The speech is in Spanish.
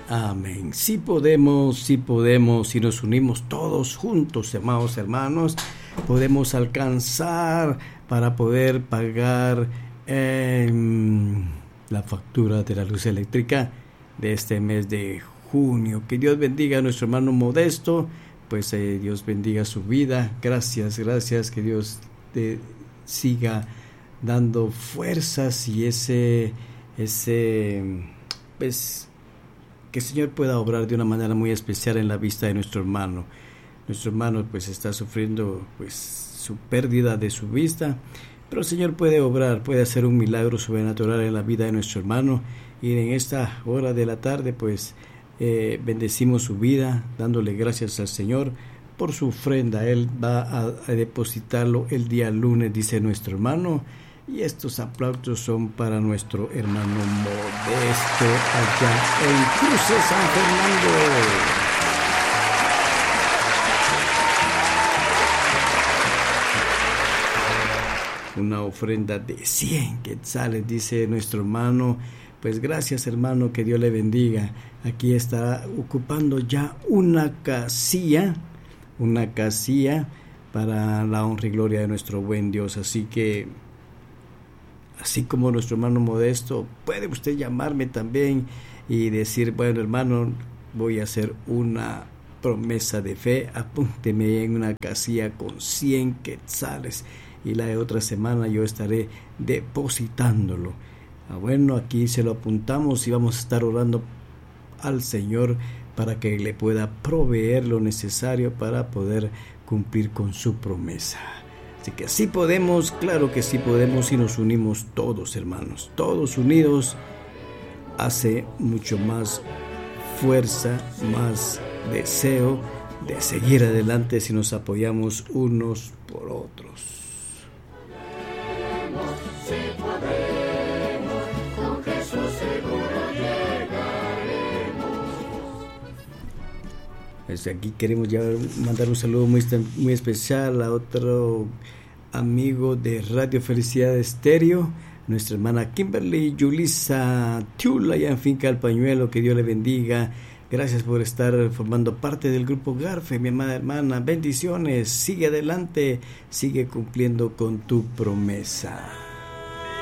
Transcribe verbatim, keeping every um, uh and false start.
Amén. Sí podemos, sí podemos, si nos unimos todos juntos, amados hermanos, podemos alcanzar para poder pagar eh, la factura de la luz eléctrica de este mes de junio. Que Dios bendiga a nuestro hermano Modesto, pues eh, Dios bendiga su vida. Gracias, gracias, que Dios te siga dando fuerzas y ese, ese, pues, que el Señor pueda obrar de una manera muy especial en la vista de nuestro hermano. Nuestro hermano pues está sufriendo pues su pérdida de su vista, pero el Señor puede obrar, puede hacer un milagro sobrenatural en la vida de nuestro hermano, y en esta hora de la tarde pues eh, bendecimos su vida, dándole gracias al Señor por su ofrenda. Él va a, a depositarlo el día lunes, dice nuestro hermano. Y estos aplausos son para nuestro hermano Modesto allá en Cruces, San Fernando. Una ofrenda de cien quetzales, dice nuestro hermano. Pues gracias, hermano, que Dios le bendiga. Aquí está ocupando ya una casilla, una casilla para la honra y gloria de nuestro buen Dios. Así que, así como nuestro hermano Modesto, puede usted llamarme también y decir, bueno, hermano, voy a hacer una promesa de fe, apúnteme en una casilla con cien quetzales y la otra semana yo estaré depositándolo. Ah, bueno, aquí se lo apuntamos y vamos a estar orando al Señor para que le pueda proveer lo necesario para poder cumplir con su promesa. Así que sí podemos, claro que sí podemos, y nos unimos todos, hermanos. Todos unidos hace mucho más fuerza, más deseo de seguir adelante si nos apoyamos unos por otros. Sí podemos, con Jesús seguro llegaremos. Desde aquí queremos ya mandar un saludo muy, muy especial a otro amigo de Radio Felicidad Estéreo, nuestra hermana Kimberly Yulisa Tiula, allá en Finca El Pañuelo. Que Dios le bendiga. Gracias por estar formando parte del grupo Garfe, mi amada hermana. Bendiciones. Sigue adelante, sigue cumpliendo con tu promesa.